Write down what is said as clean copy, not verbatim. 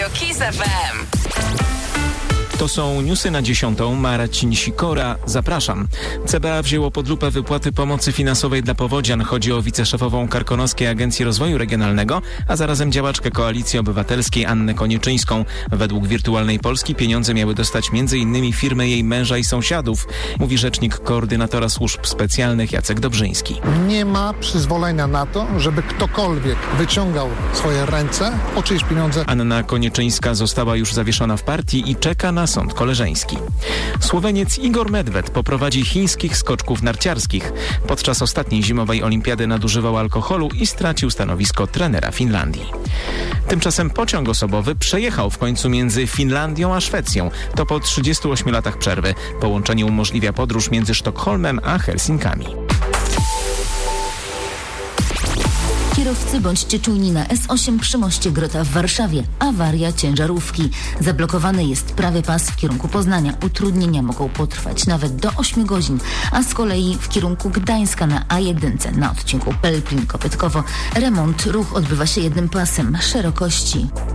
KISS FM. To są newsy na 10. Marcin Sikora. Zapraszam. CBA wzięło pod lupę wypłaty pomocy finansowej dla powodzian. Chodzi o wiceszefową Karkonoskiej Agencji Rozwoju Regionalnego, a zarazem działaczkę Koalicji Obywatelskiej Annę Konieczyńską. Według Wirtualnej Polski pieniądze miały dostać m.in. firmy jej męża i sąsiadów, mówi rzecznik koordynatora służb specjalnych Jacek Dobrzyński. Nie ma przyzwolenia na to, żeby ktokolwiek wyciągał swoje ręce po czyjeś pieniądze. Anna Konieczyńska została już zawieszona w partii i czeka na sąd koleżeński. Słoweniec Igor Medved poprowadzi chińskich skoczków narciarskich. Podczas ostatniej zimowej olimpiady nadużywał alkoholu i stracił stanowisko trenera Finlandii. Tymczasem pociąg osobowy przejechał w końcu między Finlandią a Szwecją. To po 38 latach przerwy. Połączenie umożliwia podróż między Sztokholmem a Helsinkami. Kierowcy bądźcie czujni na S8 przy moście Grota w Warszawie. Awaria ciężarówki. Zablokowany jest prawy pas w kierunku Poznania. Utrudnienia mogą potrwać nawet do 8 godzin. A z kolei w kierunku Gdańska na A1 na odcinku Pelplin-Kopytkowo remont. Ruch odbywa się jednym pasem szerokości